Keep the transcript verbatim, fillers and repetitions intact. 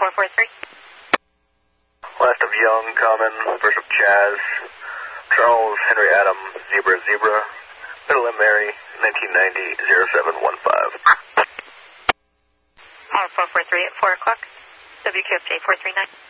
four four three. Last of Young, Common, first of Chaz, Charles, Henry, Adam, Zebra, Zebra, Middle and Mary, nineteen ninety, zero seven one five. four four three at four o'clock. W Q F J four three nine.